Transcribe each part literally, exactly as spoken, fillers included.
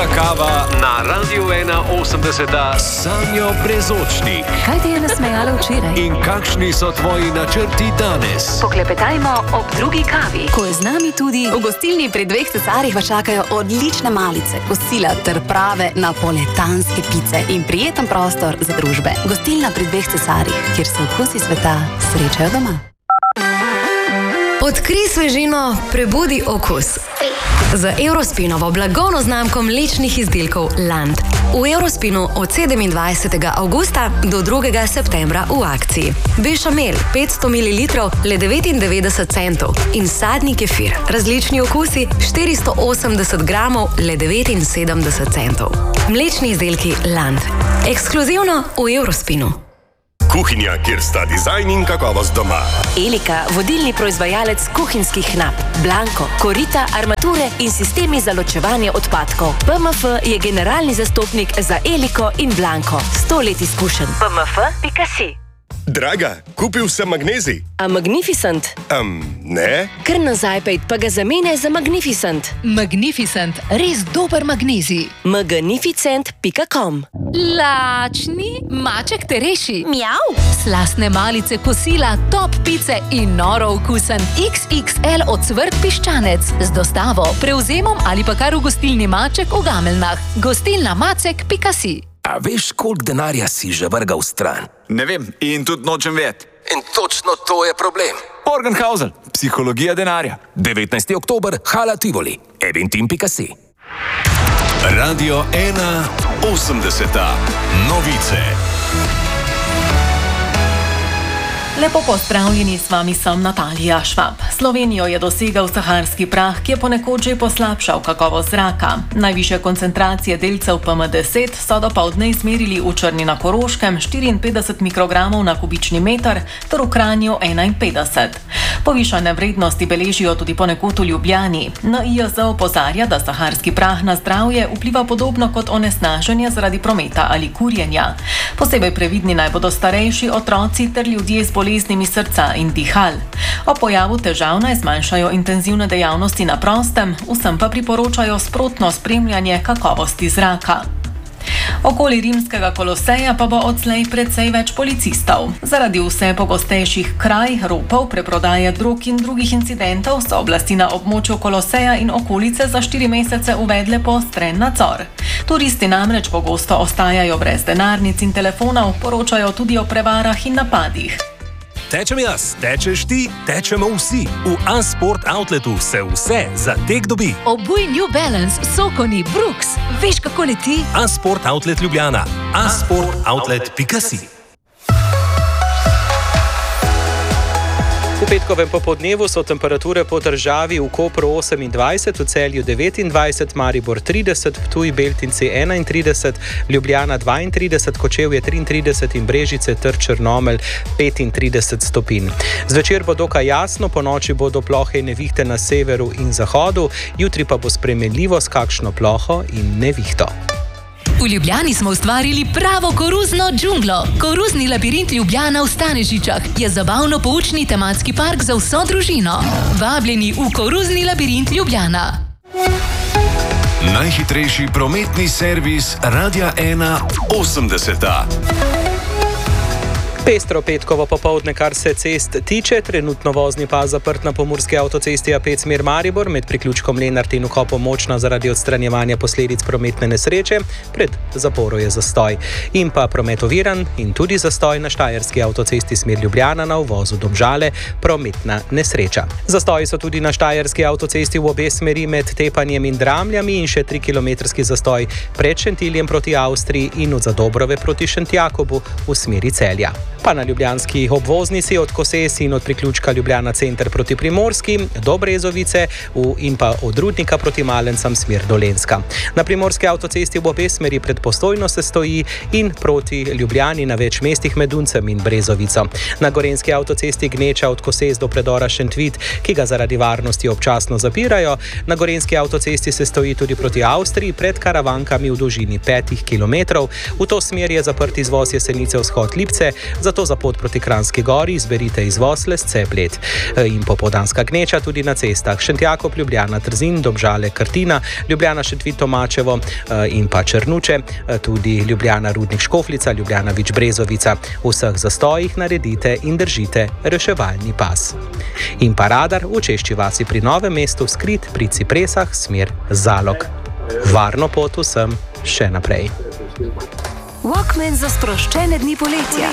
Huda kava na Radiu ena osemdeset, Sanjo Brezočnik. Kaj ti je nasmejalo včeraj? In kakšni so tvoji načrti danes? Poklepetajmo ob drugi kavi, ko je z nami tudi v gostilni pri dveh cesarjih vas čakajo odlične malice, kosila ter prave napoletanske pice in prijeten prostor za družbe. Gostilna pri dveh cesarjih, kjer se okusi sveta srečajo doma. Odkrij svežino, prebudi okus. Z Eurospinovo blagovno znamko mlečnih izdelkov Land. V Eurospinu od sedemindvajsetega avgusta do drugega septembra v akciji. Bešamel petsto mililitrov le devetindevetdeset centov in sadni kefir, različni okusi štiristo osemdeset gramov le devetinsedemdeset centov. Mlečni izdelki Land. Ekskluzivno v Eurospinu. Kuhinja, kjer sta dizajn in kakovost doma. Elika, vodilni proizvajalec kuhinjskih nap, Blanko, korita, armature in sistemi za ločevanje odpadkov. P M F je generalni zastopnik za Eliko in Blanko. Sto let izkušenj. P M F pika si. Draga, kupil sem magnezij. A Magnificent? Um, ne. Kar nazaj pejt, pa ga zamene za Magnificent. Magnificent, res dober magnezij. magnificent pika com. Lačni, maček te reši. Mjav. Slastne malice, kosila, top pice in noro okusen iks iks el ocvrt piščanec. Z dostavo, prevzemom ali pa kar v gostilni Maček v Gameljnah. gostilna macek pika si. A veš, koliko denarja si že vrgal stran? Ne vem in tudi nočem vedeti. In točno to je problem. Morgenhausen, psihologija denarja. devetnajsti oktober, Hala Tivoli, eventim pika si. Radio ena osemdeset, novice. Lepo pozdravljeni, s vami sem Natalija Švab. Slovenijo je dosegal saharski prah, ki je ponekod že poslabšal kakovost zraka. Najvišje koncentracije delcev P M deset so dopoldne izmerili v Črni na Koroškem štiriinpetdeset mikrogramov na kubični meter ter v Kranju enainpetdeset. Povišane vrednosti beležijo tudi ponekod v Ljubljani. N I J Z opozarja, da saharski prah na zdravje vpliva podobno kot onesnaženje zaradi prometa ali kurjenja. Posebej previdni naj bodo starejši, otroci ter ljudje z boleznimi srca in dihal. O pojavu težav naj zmanjšajo intenzivne dejavnosti na prostem, vsem pa priporočajo sprotno spremljanje kakovosti zraka. Okoli rimskega Koloseja pa bo odslej precej več policistov. Zaradi vse pogostejših kraj, ropov, preprodaje drog in drugih incidentov so oblasti na območju Koloseja in okolice za štiri mesece uvedle poostren nadzor. Turisti namreč pogosto ostajajo brez denarnic in telefonov, poročajo tudi o prevarah in napadih. Tečem jaz, tečeš ti, tečemo vsi. V Unsport Outletu se vse za tek dobi. Obuj New Balance, Sokoni, Brooks. Veš, kako leti? Unsport Outlet Ljubljana. unsport outlet pika si. V petkovem popoldnevu so temperature po državi v Kopru osemindvajset, v Celju devetindvajset, Maribor trideset, Ptuj, Beltinci enaintrideset, Ljubljana dvaintrideset, Kočevje triintrideset in Brežice ter Črnomelj petintrideset stopinj. Zvečer bo dokaj jasno, ponoči bodo plohe in nevihte na severu in zahodu, jutri pa bo spremenljivo s kakšno ploho in nevihto. V Ljubljani smo ustvarili pravo koruzno džunglo. Koruzni labirint Ljubljana v Stanežičah je zabavno-poučni tematski park za vso družino. Vabljeni v Koruzni labirint Ljubljana. Najhitrejši prometni servis Radia ena osemdeset. Pestro petkovo popoldne, kar se cest tiče, trenutno vozni pas zaprt na pomurski avtocesti A pet smer Maribor med priključkom Lenart in vkopom Močna zaradi odstranjevanja posledic prometne nesreče, pred zaporo je zastoj. In pa promet oviran in tudi zastoj na štajerski avtocesti smer Ljubljana na uvozu Domžale, prometna nesreča. Zastoji so tudi na štajerski avtocesti v obe smeri med Tepanjem in Dramljami in še trikilometrski zastoj pred Šentiljem proti Avstriji in od Zadobrove proti Šentjakobu v smeri Celja. Pa na ljubljanski obvoznici od Koses in od priključka Ljubljana center proti Primorski do Brezovice v, in pa od Rudnika proti Malencam smer Dolenjska. Na primorski avtocesti v obe smeri pred Postojno se stoji in proti Ljubljani na več mestih med Duncem in Brezovico. Na gorenjski avtocesti gneča od Koses do predora Šentvit, ki ga zaradi varnosti občasno zapirajo. Na gorenjski avtocesti se stoji tudi proti Avstriji pred Karavankami v dolžini petih kilometrov. V to smer je zaprt izvoz Jesenice vzhod Lipce, zato Zato za pot proti Kranjski gori izberite izvoz Lesce Bled. In popoldanska gneča tudi na cestah Šentjakov, Ljubljana, Trzin, Domžale, Krtina, Ljubljana, Šentvid, Tomačevo in pa Črnuče, tudi Ljubljana, Rudnik, Škofljica, Ljubljana, Vič, Brezovica. V vseh zastojih naredite in držite reševalni pas. In pa radar v Češči vasi pri Novem mestu skrit pri Cipresah smer Zalog. Varno pot vsem še naprej. Walkman za sproščene dni poletja.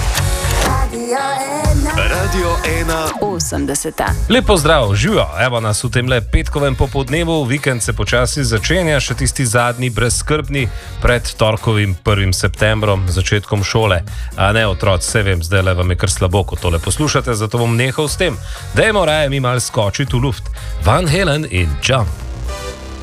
Radio ena osemdeseta. Lep pozdrav, živijo, evo nas v tem le petkovem popoldnevu, vikend se počasi začenja, še tisti zadnji brezskrbni pred torkovim prvim septembrom, začetkom šole. A ne, otroci, se vem, zdaj le vam je kar slabo, ko tole poslušate, zato bom nehal s tem. Dajmo raje mi mal skočiti v luft. Van Halen in Jump.